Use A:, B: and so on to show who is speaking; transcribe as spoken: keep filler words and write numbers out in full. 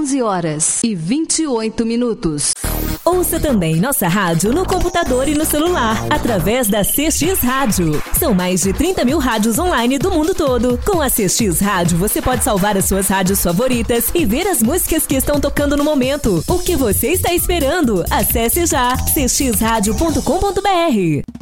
A: onze horas e vinte e oito minutos.
B: Ouça também nossa rádio no computador e no celular, através da C X Rádio. São mais de trinta mil rádios online do mundo todo. Com a C X Rádio, você pode salvar as suas rádios favoritas e ver as músicas que estão tocando no momento. O que você está esperando? Acesse já c x rádio ponto com ponto b r.